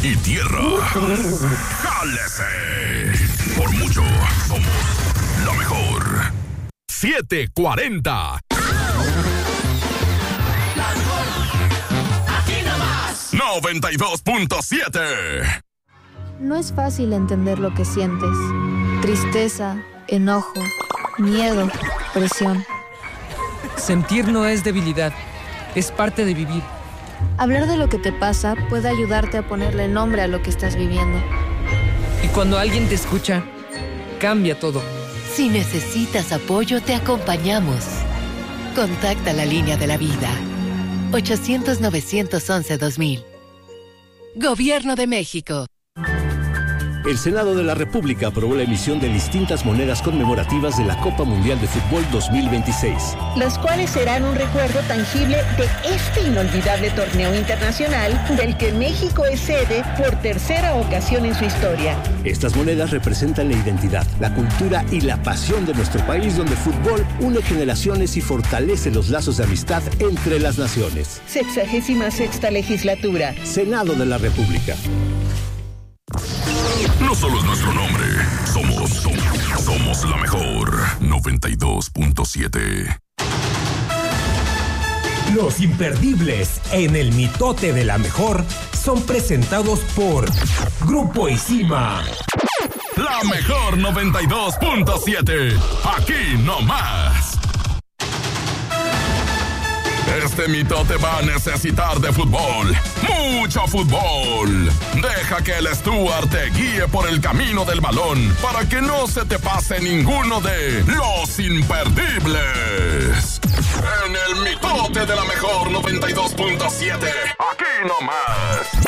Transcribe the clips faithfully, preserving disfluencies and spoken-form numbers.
y tierra. ¡Jálese! Por mucho, somos la mejor. siete cuarenta. noventa y dos punto siete. No es fácil entender lo que sientes. Tristeza, enojo, miedo, presión. Sentir no es debilidad, es parte de vivir. Hablar de lo que te pasa puede ayudarte a ponerle nombre a lo que estás viviendo. Y cuando alguien te escucha, cambia todo. Si necesitas apoyo, te acompañamos. Contacta la línea de la vida. ochocientos, novecientos once, dos mil. Gobierno de México. El Senado de la República aprobó la emisión de distintas monedas conmemorativas de la Copa Mundial de Fútbol dos mil veintiséis. Las cuales serán un recuerdo tangible de este inolvidable torneo internacional del que México es sede por tercera ocasión en su historia. Estas monedas representan la identidad, la cultura y la pasión de nuestro país, donde el fútbol une generaciones y fortalece los lazos de amistad entre las naciones. Sexagésima sexta legislatura. Senado de la República. No solo es nuestro nombre, somos, somos, somos la mejor. noventa y dos punto siete. Los imperdibles en el mitote de la mejor son presentados por Grupo Isima. La mejor noventa y dos punto siete. Aquí no más. Este mitote va a necesitar de fútbol, mucho fútbol. Deja que el Stuart te guíe por el camino del balón para que no se te pase ninguno de los imperdibles. En el mitote de la mejor noventa y dos punto siete, aquí nomás.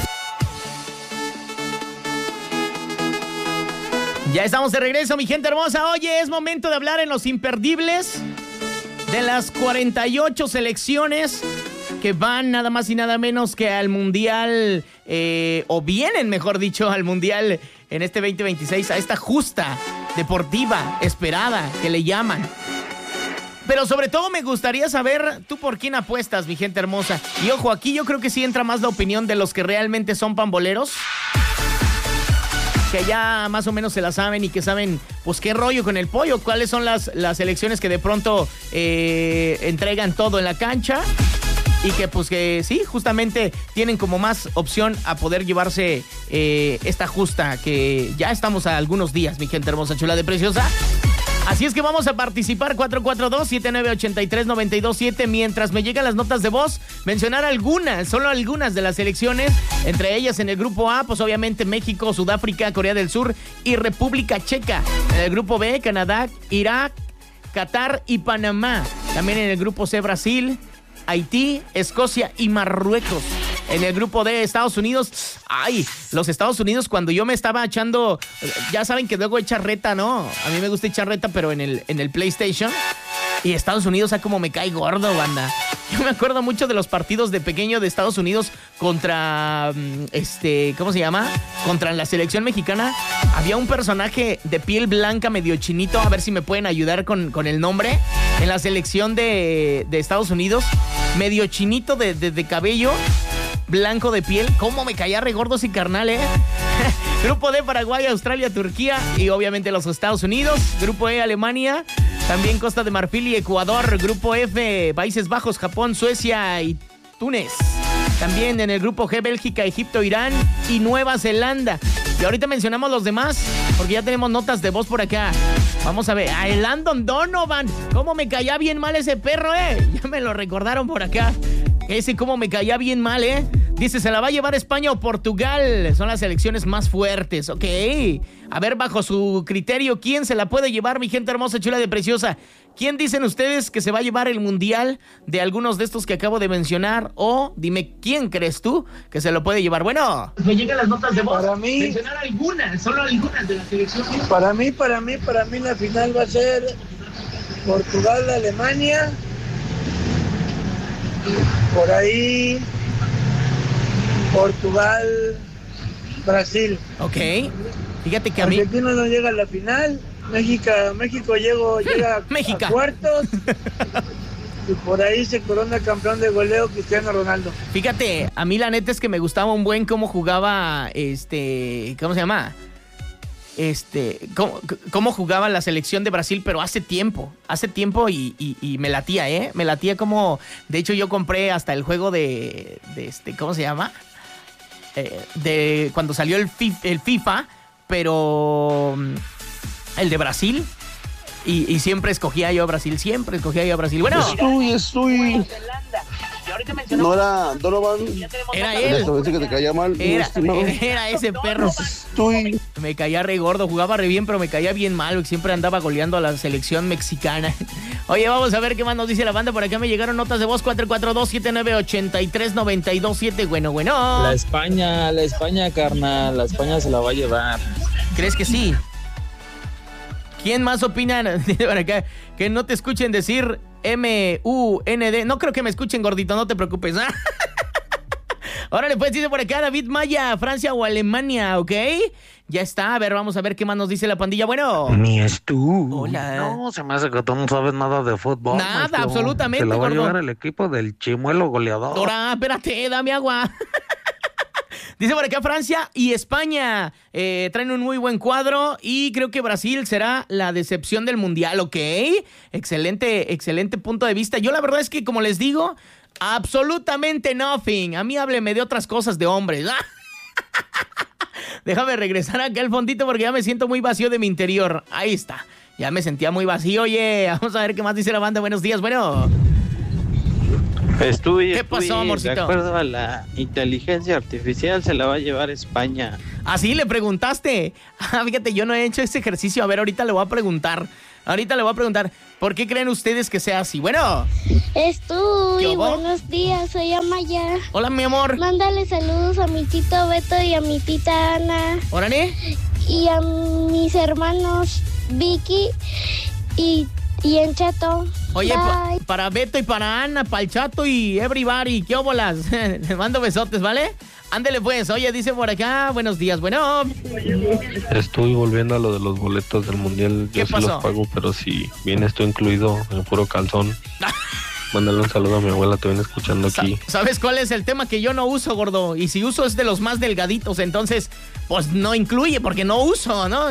Ya estamos de regreso, mi gente hermosa. Oye, es momento de hablar en los imperdibles de las cuarenta y ocho selecciones que van nada más y nada menos que al Mundial, eh, o vienen, mejor dicho, al Mundial en este veinte veintiséis, a esta justa deportiva esperada que le llaman. Pero sobre todo me gustaría saber tú por quién apuestas, mi gente hermosa. Y ojo, aquí yo creo que sí entra más la opinión de los que realmente son pamboleros, que ya más o menos se la saben y que saben, pues, qué rollo con el pollo, cuáles son las, las selecciones que de pronto eh, entregan todo en la cancha y que, pues, que sí, justamente tienen como más opción a poder llevarse eh, esta justa, que ya estamos a algunos días, mi gente hermosa, chula de preciosa. Así es que vamos a participar, cuatro cuatro dos, siete nueve ocho tres, nueve dos siete. Mientras me llegan las notas de voz, mencionar algunas, solo algunas de las selecciones. Entre ellas en el grupo A, pues obviamente México, Sudáfrica, Corea del Sur y República Checa. En el grupo B, Canadá, Irak, Qatar y Panamá. También en el grupo C, Brasil, Haití, Escocia y Marruecos. En el grupo D, Estados Unidos. Ay, los Estados Unidos, cuando yo me estaba echando, ya saben que luego echa reta, ¿no? A mí me gusta echar reta, pero en el, en el PlayStation. Y Estados Unidos, a como me cae gordo, banda. Yo me acuerdo mucho de los partidos de pequeño de Estados Unidos contra, este, ¿cómo se llama? Contra la selección mexicana. Había un personaje de piel blanca, medio chinito, a ver si me pueden ayudar con, con el nombre. En la selección de, de Estados Unidos, medio chinito de, de, de cabello, blanco de piel. ¿Cómo me caía regordo ese carnal, eh? Grupo D, Paraguay, Australia, Turquía y obviamente los Estados Unidos. Grupo E, Alemania, también Costa de Marfil y Ecuador. Grupo F, Países Bajos, Japón, Suecia y Túnez. También en el grupo G, Bélgica, Egipto, Irán y Nueva Zelanda. Y ahorita mencionamos los demás porque ya tenemos notas de voz por acá. Vamos a ver, a Landon Donovan. ¿Cómo me caía bien mal ese perro, eh? Ya me lo recordaron por acá. Ese cómo me caía bien mal, ¿eh? Dice, se la va a llevar España o Portugal. Son las selecciones más fuertes, ok. A ver, bajo su criterio, ¿quién se la puede llevar, mi gente hermosa, chula de preciosa? ¿Quién dicen ustedes que se va a llevar el mundial de algunos de estos que acabo de mencionar? O dime, ¿quién crees tú que se lo puede llevar? Bueno, me llegan las notas de voz. Para mí, mencionar algunas, solo algunas de las selecciones. Para mí, para mí, para mí la final va a ser Portugal, Alemania. Por ahí, Portugal, Brasil. Ok. Fíjate que a mí... Argentina no llega a la final. México, México llegó, llega México. a cuartos. y por ahí se corona campeón de goleo Cristiano Ronaldo. Fíjate, a mí la neta es que me gustaba un buen cómo jugaba, este, ¿cómo se llama? Este, cómo, cómo jugaba la selección de Brasil, pero hace tiempo, hace tiempo y, y, y me latía, ¿eh? Me latía como, de hecho yo compré hasta el juego de, de este, ¿cómo se llama? Eh, de cuando salió el, fi, el FIFA, pero el de Brasil. Y, y siempre escogía yo a Brasil, siempre escogía yo a Brasil. Bueno, estoy, estoy. No era Donovan. Era él. Que te caía mal, era, era ese perro. Estoy. Me caía re gordo, jugaba re bien, pero me caía bien mal. Siempre andaba goleando a la selección mexicana. Oye, vamos a ver qué más nos dice la banda. Por acá me llegaron notas de voz cuatro cuatro dos, siete nueve ocho tres, nueve dos siete. Bueno, bueno. La España, la España, carnal. La España se la va a llevar. ¿Crees que sí? ¿Quién más opina? Para acá, que no te escuchen decir M U N D. No creo que me escuchen, gordito, no te preocupes. Órale, pues, dice por acá David Maya, Francia o Alemania, ¿ok? Ya está, a ver, vamos a ver qué más nos dice la pandilla. Bueno. Ni es tú. Hola. No, se me hace que tú no sabes nada de fútbol. Nada, maestro. absolutamente, Se la va gordo. a llevar el equipo del Chimuelo goleador. Ahora, espérate, dame agua. Dice por acá Francia y España eh, traen un muy buen cuadro y creo que Brasil será la decepción del mundial, ¿ok? Excelente, excelente punto de vista. Yo la verdad es que, como les digo, absolutamente nothing. A mí hábleme de otras cosas de hombres. Déjame regresar acá al fondito porque ya me siento muy vacío de mi interior. Ahí está, ya me sentía muy vacío. Oye, vamos a ver qué más dice la banda. Buenos días, bueno. Estuve, ¿Qué pasó, estuve, amorcito? De acuerdo a la inteligencia artificial, se la va a llevar España. ¿Así le preguntaste? Ah, fíjate, yo no he hecho ese ejercicio. A ver, ahorita le voy a preguntar. Ahorita le voy a preguntar. ¿Por qué creen ustedes que sea así? Bueno. Estuy, buenos días, soy Amaya. Hola, mi amor. Mándale saludos a mi tito Beto y a mi tita Ana. Órale. Y a mis hermanos Vicky y... Y en Chato. Oye, pa- para Beto y para Ana, para el Chato y everybody, ¿qué óbolas? Les mando besotes, ¿vale? Ándele pues. Oye, dice por acá, buenos días, bueno. Estoy volviendo a lo de los boletos del mundial. ¿Qué Yo sí pasó? los pago, pero si viene esto incluido en puro calzón. Mándale un saludo a mi abuela, te viene escuchando aquí. ¿Sabes cuál es el tema que yo no uso, gordo? Y si uso es de los más delgaditos, entonces, pues no incluye porque no uso, ¿no?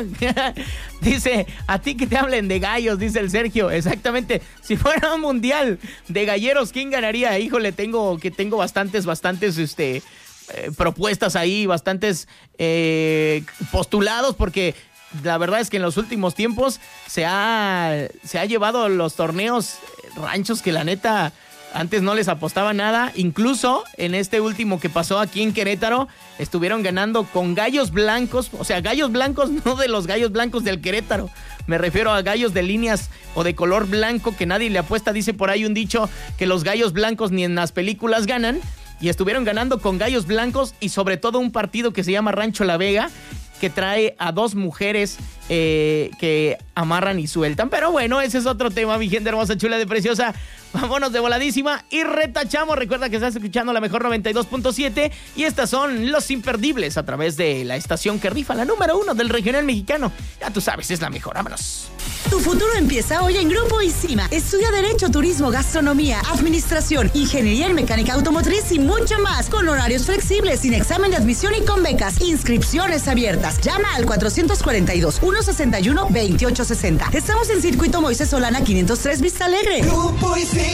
Dice, a ti que te hablen de gallos, dice el Sergio. Exactamente. Si fuera un mundial de galleros, ¿quién ganaría? Híjole, tengo que tengo bastantes, bastantes, este, eh, propuestas ahí, bastantes eh, postulados, porque la verdad es que en los últimos tiempos se ha, se ha llevado los torneos ranchos que la neta antes no les apostaba nada. Incluso en este último que pasó aquí en Querétaro, estuvieron ganando con gallos blancos. O sea, gallos blancos, no de los gallos blancos del Querétaro. Me refiero a gallos de líneas o de color blanco que nadie le apuesta. Dice por ahí un dicho que los gallos blancos ni en las películas ganan. Y estuvieron ganando con gallos blancos y sobre todo un partido que se llama Rancho La Vega, que trae a dos mujeres eh, que amarran y sueltan. Pero bueno, ese es otro tema, mi gente hermosa, chula, de preciosa. Vámonos de voladísima y retachamos. Recuerda que estás escuchando la mejor noventa y dos punto siete y estas son Los Imperdibles a través de la estación que rifa, la número uno del regional mexicano. Ya tú sabes, es la mejor. Vámonos. Tu futuro empieza hoy en Grupo ISIMA. Estudia Derecho, Turismo, Gastronomía, Administración, Ingeniería en Mecánica Automotriz y mucho más. Con horarios flexibles, sin examen de admisión y con becas. Inscripciones abiertas. Llama al cuatrocientos cuarenta y dos, ciento sesenta y uno, veintiocho sesenta. Estamos en Circuito Moisés Solana quinientos tres, Vista Alegre. Grupo ISIMA.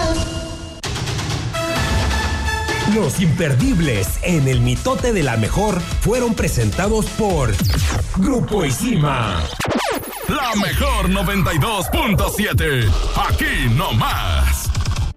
Los Imperdibles en el mitote de la mejor fueron presentados por Grupo ISIMA. La mejor noventa y dos punto siete. Aquí no más.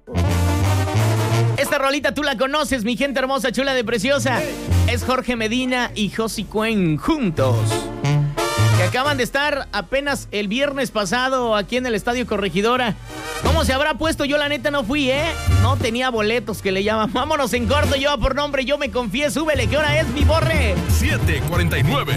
Esta rolita tú la conoces, mi gente hermosa, chula, de preciosa. Es Jorge Medina y Josie Cuen juntos, que acaban de estar apenas el viernes pasado aquí en el Estadio Corregidora. ¿Cómo se habrá puesto? Yo la neta no fui, ¿eh? No tenía boletos, que le llaman. Vámonos en corto, yo por nombre, yo me confié. Súbele, ¿qué hora es, mi borre? siete cuarenta y nueve.